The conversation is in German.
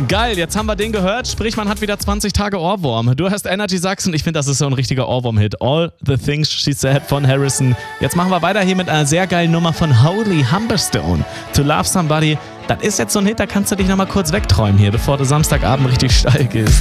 Geil, jetzt haben wir den gehört, sprich man hat wieder 20 Tage Ohrwurm. Du hast Energy Sachsen, ich finde das ist so ein richtiger Ohrwurm-Hit. All the Things She Said von Harrison. Jetzt machen wir weiter hier mit einer sehr geilen Nummer von Holy Humberstone. To Love Somebody, das ist jetzt so ein Hit, da kannst du dich nochmal kurz wegträumen hier, bevor du Samstagabend richtig steil gehst.